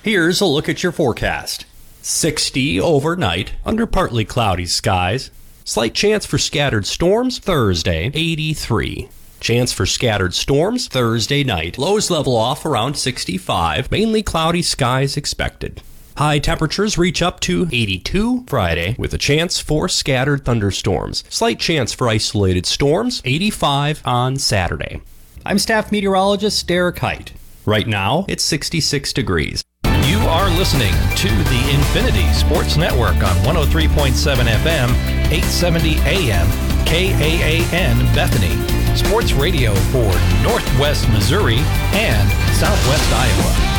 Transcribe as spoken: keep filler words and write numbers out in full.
Here's a look at your forecast. sixty overnight, under partly cloudy skies. Slight chance for scattered storms Thursday, eighty-three. Chance for scattered storms Thursday night. Lows level off around sixty-five. Mainly cloudy skies expected. High temperatures reach up to eighty-two Friday with a chance for scattered thunderstorms. Slight chance for isolated storms, eighty-five on Saturday. I'm staff meteorologist Derek Height. Right now, it's sixty-six degrees. You are listening to the Infinity Sports Network on one oh three point seven F M, eight seventy A M, K A A N Bethany. Sports radio for Northwest Missouri and Southwest Iowa.